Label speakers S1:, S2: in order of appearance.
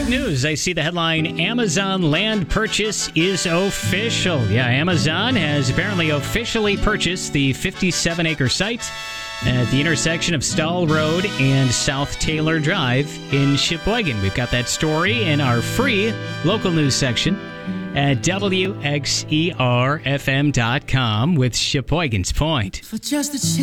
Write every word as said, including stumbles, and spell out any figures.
S1: Ag News, I see the headline, Amazon land purchase is official. Yeah, Amazon has apparently officially purchased the fifty-seven acre site at the intersection of Stall Road and South Taylor Drive in Sheboygan. We've got that story in our free local news section at W X E R F M dot com with Sheboygan's Point.
S2: For just a chance.